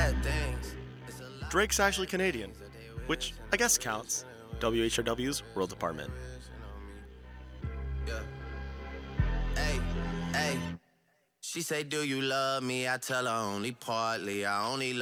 bad things. Drake's actually Canadian, which I guess counts. WHRW's World Department. Yeah. Hey, hey. She say, do you love me? I tell her only partly. I only love